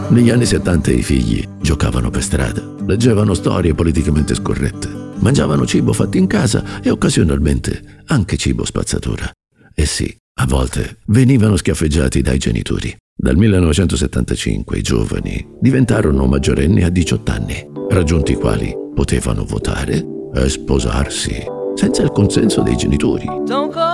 Negli anni 70 i figli giocavano per strada, leggevano storie politicamente scorrette, mangiavano cibo fatto in casa e occasionalmente anche cibo spazzatura. E sì, a volte venivano schiaffeggiati dai genitori. Dal 1975 i giovani diventarono maggiorenni a 18 anni, raggiunti i quali potevano votare e sposarsi senza il consenso dei genitori.